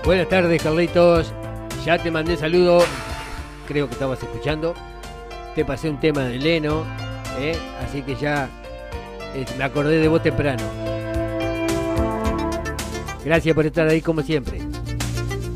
Buenas tardes, Carlitos. Ya te mandé saludo. Creo que estabas escuchando. Te pasé un tema de Leno, así que ya me acordé de vos temprano. Gracias por estar ahí como siempre.